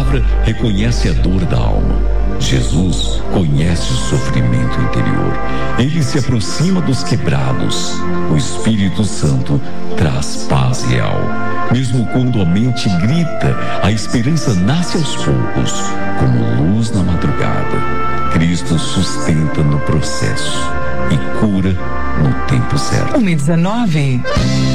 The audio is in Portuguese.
palavra reconhece a dor da alma. Jesus conhece o sofrimento interior. Ele se aproxima dos quebrados. O Espírito Santo traz paz real. Mesmo quando a mente grita, a esperança nasce aos poucos, como luz na madrugada. Cristo sustenta no processo e cura no tempo certo. 1h19.